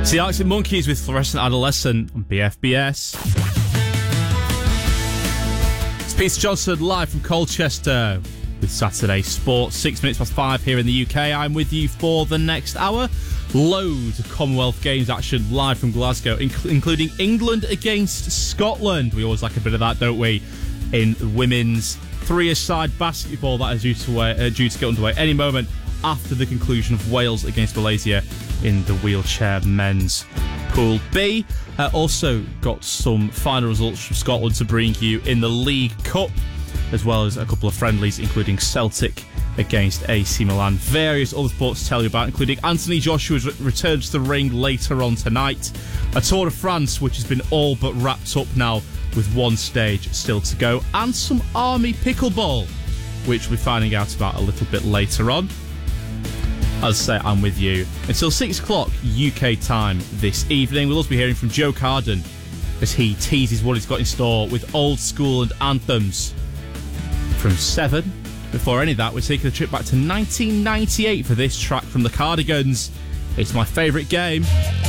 It's the Arctic Monkeys with Fluorescent Adolescent on BFBS. It's Peter Johnson live from Colchester with Saturday Sport. 6 minutes past 5 here in the UK. I'm with you for the next hour. Loads of Commonwealth Games action live from Glasgow, including England against Scotland. We always like a bit of that, don't we? In women's three-a-side basketball that is due to get underway any moment after the conclusion of Wales against Malaysia in the wheelchair men's Pool B. Also got some final results from Scotland to bring you in the League Cup, as well as a couple of friendlies, including Celtic against AC Milan. Various other sports to tell you about, including Anthony Joshua's return to the ring later on tonight. A Tour de France, which has been all but wrapped up now, with one stage still to go. And some Army pickleball, which we'll be finding out about a little bit later on. As I say, I'm with you until 6 o'clock UK time this evening. We'll also be hearing from Joe Carden as he teases what he's got in store with old school and anthems from 7. Before any of that, we're taking a trip back to 1998 for this track from the Cardigans. It's my favourite game.